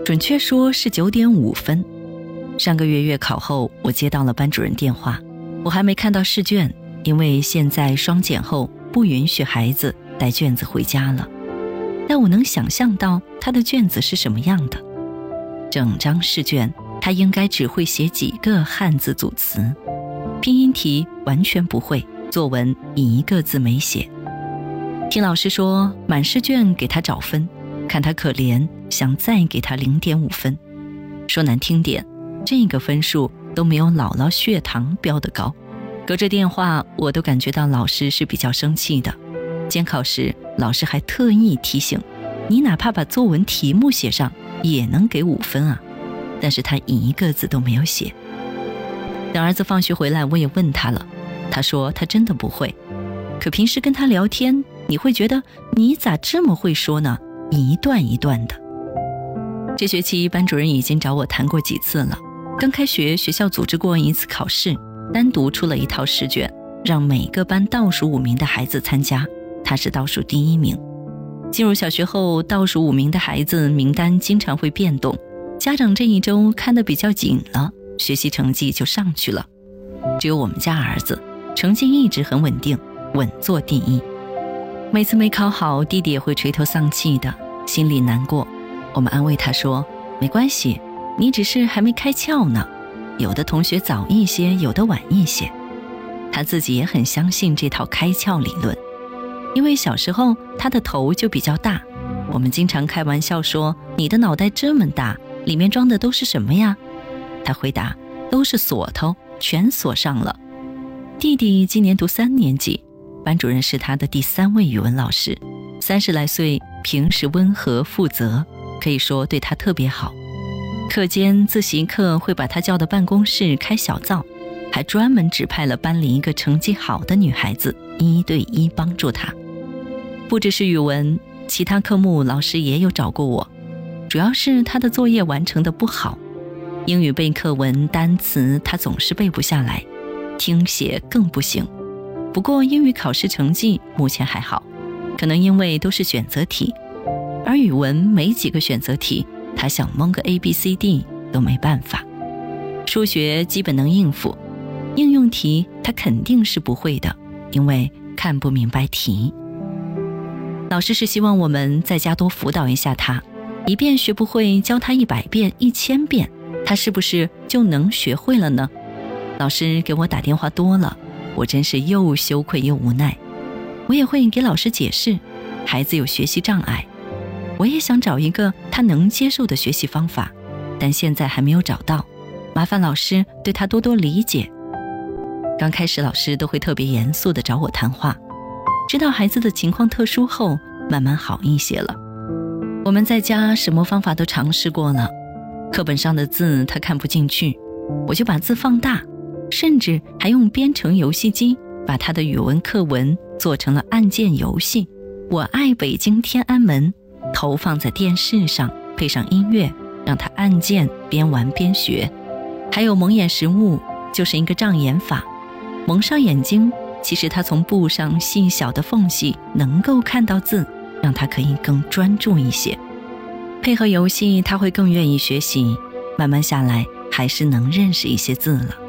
准确说是9点5分。上个月月考后，我接到了班主任电话，我还没看到试卷，因为现在双减后不允许孩子带卷子回家了。但我能想象到他的卷子是什么样的。整张试卷他应该只会写几个汉字组词，拼音题完全不会，作文一个字没写。听老师说满试卷给他找分，看他可怜，想再给他0.5分。说难听点，这个分数都没有姥姥血糖标得高。隔着电话我都感觉到老师是比较生气的。监考时老师还特意提醒，你哪怕把作文题目写上也能给5分啊。但是他一个字都没有写。等儿子放学回来我也问他了，他说他真的不会，可平时跟他聊天你会觉得你咋这么会说呢，一段一段的。这学期班主任已经找我谈过几次了，刚开学学校组织过一次考试，单独出了一套试卷，让每个班倒数5名的孩子参加，他是倒数第1名。进入小学后，倒数5名的孩子名单经常会变动，家长这一周看得比较紧了，学习成绩就上去了。只有我们家儿子成绩一直很稳定，稳坐第1。每次没考好，弟弟也会垂头丧气的，心里难过。我们安慰他说，没关系，你只是还没开窍呢，有的同学早一些，有的晚一些。他自己也很相信这套开窍理论，因为小时候他的头就比较大，我们经常开玩笑说，你的脑袋这么大，里面装的都是什么呀？他回答，都是锁头，全锁上了。弟弟今年读3年级，班主任是他的第3位语文老师，30来岁，平时温和负责，可以说对他特别好。课间自习课会把他叫到办公室开小灶，还专门指派了班里一个成绩好的女孩子1对1帮助他。不只是语文，其他科目老师也有找过我，主要是他的作业完成的不好。英语背课文单词他总是背不下来，听写更不行。不过英语考试成绩目前还好，可能因为都是选择题，而语文没几个选择题，他想蒙个 ABCD 都没办法。数学基本能应付，应用题他肯定是不会的，因为看不明白题。老师是希望我们在家多辅导一下他，一遍学不会教他100遍1000遍，他是不是就能学会了呢？老师给我打电话多了，我真是又羞愧又无奈。我也会给老师解释，孩子有学习障碍，我也想找一个他能接受的学习方法，但现在还没有找到，麻烦老师对他多多理解。刚开始老师都会特别严肃地找我谈话，知道孩子的情况特殊后，慢慢好一些了。我们在家什么方法都尝试过了，课本上的字他看不进去，我就把字放大，甚至还用编程游戏机把他的语文课文做成了按键游戏。我爱北京天安门投放在电视上，配上音乐，让他按键边玩边学。还有蒙眼识物，就是一个障眼法，蒙上眼睛，其实他从布上细小的缝隙能够看到字，让他可以更专注一些。配合游戏他会更愿意学习，慢慢下来还是能认识一些字了。